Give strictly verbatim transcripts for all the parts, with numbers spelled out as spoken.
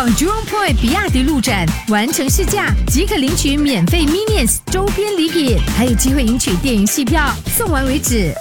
访 Jurong Point 比亚迪路展，完成试驾即可领取免费 Minions 周边礼品，还有机会赢取电影戏票，送完为止。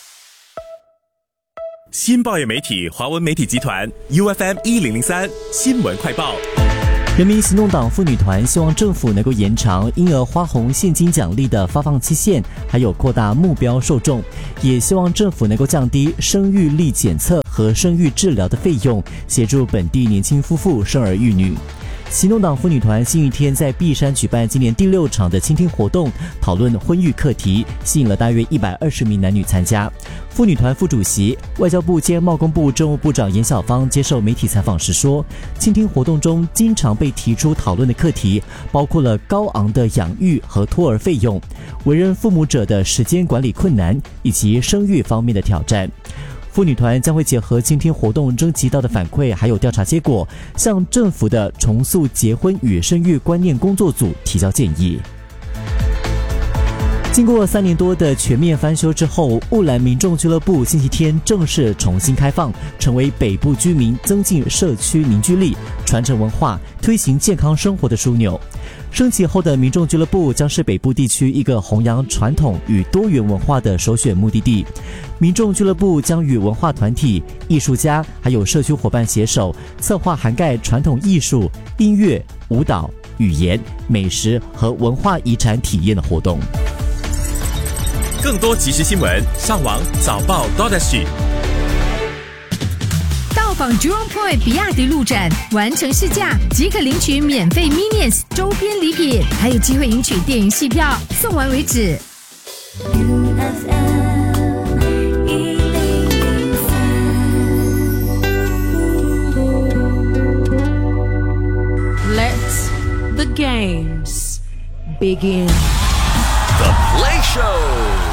新报业媒体华文媒体集团 U F M 一零零三新闻快报。 人民行动党妇女团希望政府能够延长婴儿花红现金奖励的发放期限，还有扩大目标受众，也希望政府能够降低生育力检测和生育治疗的费用，协助本地年轻夫妇生儿育女。行动党妇女团星期天在碧山举办今年第六场的倾听活动，讨论婚育课题，吸引了大约一百二十名男女参加。妇女团副主席、外交部兼贸工部政务部长严小芳接受媒体采访时说，倾听活动中经常被提出讨论的课题，包括了高昂的养育和托儿费用、为人父母者的时间管理困难，以及生育方面的挑战。妇女团将会结合今天活动征集到的反馈还有调查结果，向政府的重塑结婚与生育观念工作组提交建议。经过三年多的全面翻修之后，雾兰民众俱乐部星期天正式重新开放，成为北部居民增进社区凝聚力、传承文化、推行健康生活的枢纽。升级后的民众俱乐部将是北部地区一个弘扬传统与多元文化的首选目的地。民众俱乐部将与文化团体、艺术家还有社区伙伴携手，策划涵盖传统艺术、音乐、舞蹈、语言、美食和文化遗产体验的活动。 更多即时新闻，上网早报 .sg。 到访 Jurong Point 比亚迪路展，完成试驾即可领取免费 Minions 周边礼品，还有机会赢取电影戏票，送完为止。 U F M 一零零三 Let the games begin. The Play Show.